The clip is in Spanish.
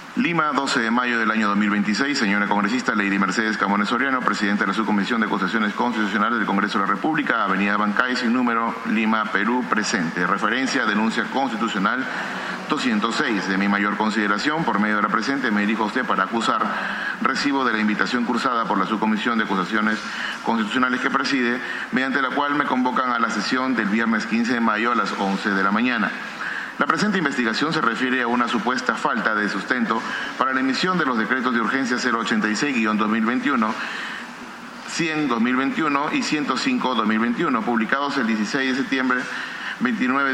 Lima, 12 de mayo del año 2026. Señora congresista Lady Mercedes Camones Soriano, presidenta de la Subcomisión de Acusaciones Constitucionales del Congreso de la República, Avenida Bancay, sin número, Lima, Perú, presente. Referencia, denuncia constitucional 206. De mi mayor consideración, por medio de la presente, me dirijo a usted para acusar recibo de la invitación cursada por la Subcomisión de Acusaciones Constitucionales que preside, mediante la cual me convocan a la sesión del viernes 15 de mayo a las 11 de la mañana. La presente investigación se refiere a una supuesta falta de sustento para la emisión de los decretos de urgencia 086-2021, 100-2021 y 105-2021, publicados el 16 de septiembre, 29